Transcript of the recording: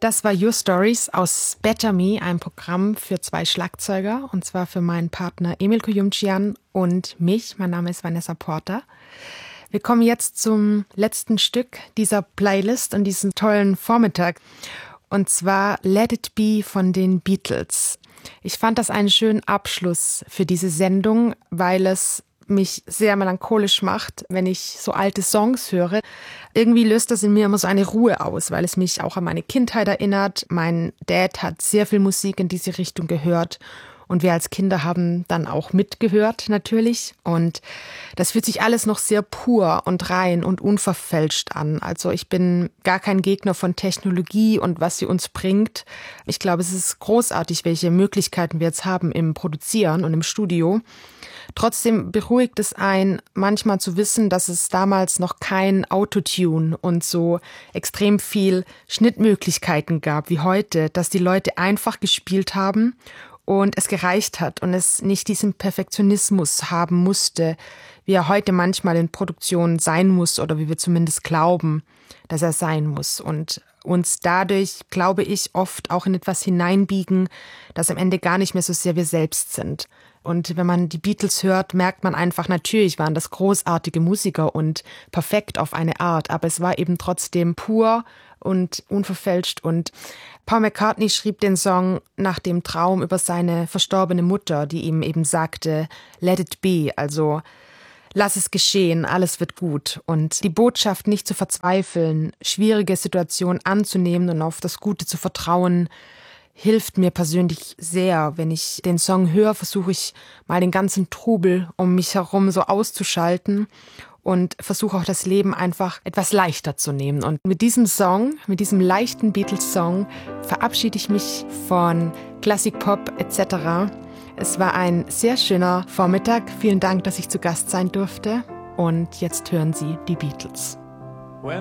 Das war Your Stories aus Better Me, ein Programm für 2 Schlagzeuger, und zwar für meinen Partner Emil Kuyumchian und mich. Mein Name ist Vanessa Porter. Wir kommen jetzt zum letzten Stück dieser Playlist und diesem tollen Vormittag, und zwar Let It Be von den Beatles. Ich fand das einen schönen Abschluss für diese Sendung, weil es mich sehr melancholisch macht, wenn ich so alte Songs höre. Irgendwie löst das in mir immer so eine Ruhe aus, weil es mich auch an meine Kindheit erinnert. Mein Dad hat sehr viel Musik in diese Richtung gehört und wir als Kinder haben dann auch mitgehört natürlich. Und das fühlt sich alles noch sehr pur und rein und unverfälscht an. Also ich bin gar kein Gegner von Technologie und was sie uns bringt. Ich glaube, es ist großartig, welche Möglichkeiten wir jetzt haben im Produzieren und im Studio. Trotzdem beruhigt es einen, manchmal zu wissen, dass es damals noch kein Autotune und so extrem viel Schnittmöglichkeiten gab wie heute, dass die Leute einfach gespielt haben und es gereicht hat und es nicht diesen Perfektionismus haben musste, wie er heute manchmal in Produktionen sein muss oder wie wir zumindest glauben, dass er sein muss, und uns dadurch, glaube ich, oft auch in etwas hineinbiegen, das am Ende gar nicht mehr so sehr wir selbst sind. Und wenn man die Beatles hört, merkt man einfach, natürlich waren das großartige Musiker und perfekt auf eine Art, aber es war eben trotzdem pur und unverfälscht. Und Paul McCartney schrieb den Song nach dem Traum über seine verstorbene Mutter, die ihm eben sagte, let it be, also lass es geschehen, alles wird gut. Und die Botschaft, nicht zu verzweifeln, schwierige Situationen anzunehmen und auf das Gute zu vertrauen, hilft mir persönlich sehr. Wenn ich den Song höre, versuche ich mal den ganzen Trubel um mich herum so auszuschalten und versuche auch das Leben einfach etwas leichter zu nehmen. Und mit diesem Song, mit diesem leichten Beatles-Song, verabschiede ich mich von Classic Pop etc. Es war ein sehr schöner Vormittag. Vielen Dank, dass ich zu Gast sein durfte. Und jetzt hören Sie die Beatles.